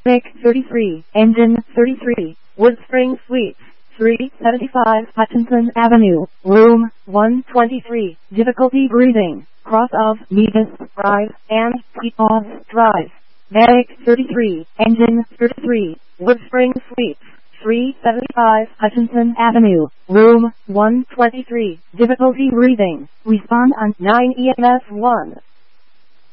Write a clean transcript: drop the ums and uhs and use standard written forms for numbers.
Medic 33, Engine 33, Wood Spring Suites, 375 Hutchinson Avenue, Room 123. Difficulty breathing, cross of Mevis Drive and Peacock Drive. Medic 33, Engine 33, Wood Spring Suites, 375 Hutchinson Avenue, Room 123. Difficulty breathing. Respond on 9 EMS 1.